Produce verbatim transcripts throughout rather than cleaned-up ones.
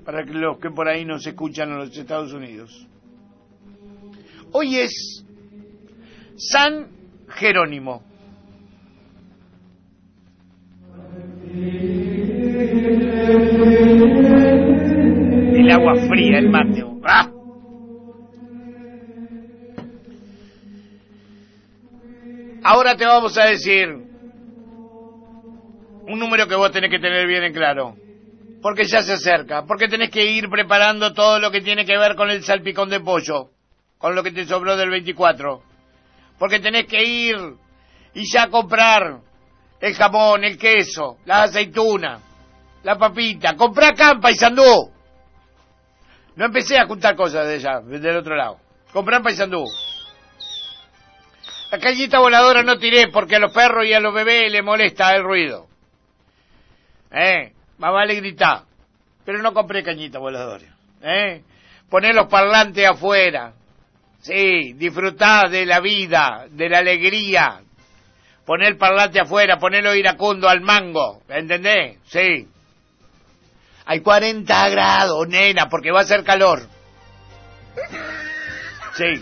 para los que por ahí nos escuchan en los Estados Unidos. Hoy es San Jerónimo. El agua fría, el mate. ¡Ah! Ahora te vamos a decir un número que vos tenés que tener bien en claro, porque ya se acerca, porque tenés que ir preparando todo lo que tiene que ver con el salpicón de pollo, con lo que te sobró del veinticuatro, porque tenés que ir y ya comprar el jamón, el queso, la aceituna, la papita. Comprá acá, Paysandú. No empecé a juntar cosas de allá, del otro lado. Comprá en Paysandú. La cañita voladora no tiré porque a los perros y a los bebés les molesta el ruido. Eh, más vale gritar. Pero no compré cañita voladora. Eh, poné los parlantes afuera. Sí, disfrutá de la vida, de la alegría. Poné el parlante afuera, ponelo iracundo al mango. ¿Entendés? Sí. Hay cuarenta grados, nena, porque va a hacer calor. Sí.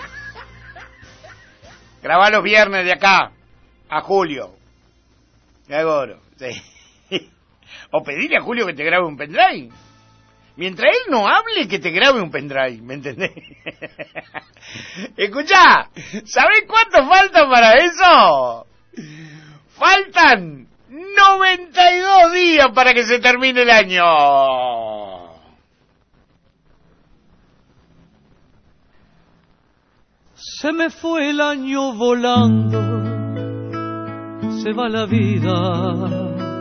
Grabá los viernes de acá a Julio. Seguro, sí. O pedirle a Julio que te grabe un pendrive. Mientras él no hable, que te grabe un pendrive, ¿me entendés? Escuchá, ¿sabés cuánto falta para eso? Faltan noventa y dos días para que se termine el año. Se me fue el año volando, se va la vida.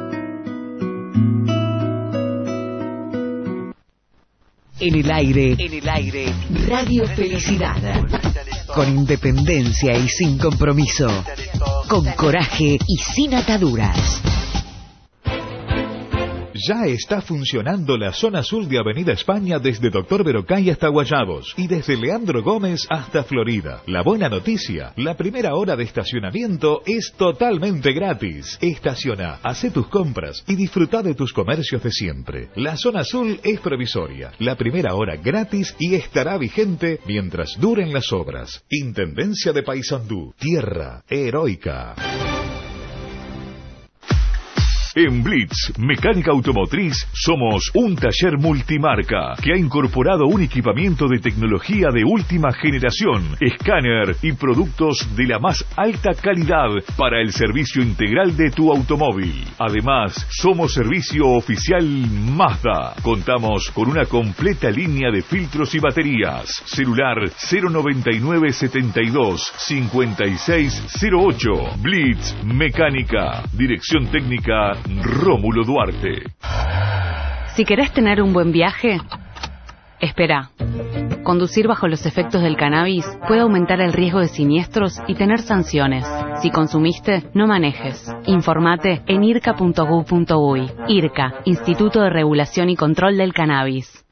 En el aire, en el aire, Radio Felicidad. Con independencia y sin compromiso. Con coraje y sin ataduras. Ya está funcionando la zona sur de Avenida España desde Doctor Verocay hasta Guayabos y desde Leandro Gómez hasta Florida. La buena noticia, la primera hora de estacionamiento es totalmente gratis. Estaciona, hace tus compras y disfruta de tus comercios de siempre. La zona azul es provisoria, la primera hora gratis y estará vigente mientras duren las obras. Intendencia de Paysandú, tierra heroica. En Blitz, Mecánica Automotriz, somos un taller multimarca que ha incorporado un equipamiento de tecnología de última generación, escáner y productos de la más alta calidad para el servicio integral de tu automóvil. Además, somos servicio oficial Mazda. Contamos con una completa línea de filtros y baterías. Celular cero noventa y nueve setenta y dos cincuenta y seis cero ocho. Blitz Mecánica. Dirección técnica Rómulo Duarte. Si querés tener un buen viaje, espera. Conducir bajo los efectos del cannabis puede aumentar el riesgo de siniestros y tener sanciones. Si consumiste, no manejes. Informate en irca punto gov punto uy. IRCA, Instituto de Regulación y Control del Cannabis.